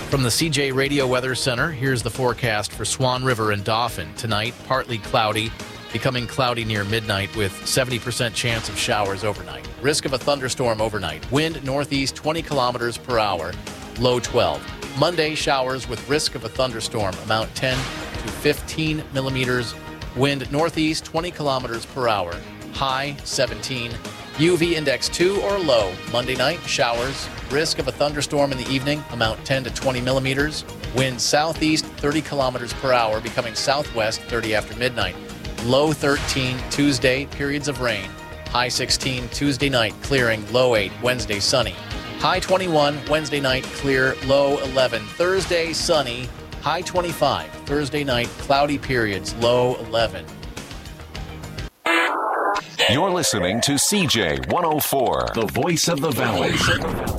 From the CJ Radio Weather Center, here's the forecast for Swan River and Dauphin. Tonight, partly cloudy, becoming cloudy near midnight with 70% chance of showers overnight. Risk of a thunderstorm overnight. Wind northeast 20 kilometers per hour, low 12. Monday, showers with risk of a thunderstorm, amount 10 to 15 millimeters. Wind northeast 20 kilometers per hour, high 17. UV index 2 or low. Monday night, showers. Risk of a thunderstorm in the evening, amount 10 to 20 millimeters. Wind southeast 30 kilometers per hour, becoming southwest 30 after midnight. Low 13 Tuesday, periods of rain. High 16 Tuesday night, clearing. Low 8 Wednesday, sunny. High 21 Wednesday night, clear. Low 11 Thursday, sunny. High 25 Thursday night, cloudy periods. Low 11. You're listening to CJ 104, the voice of the Valley.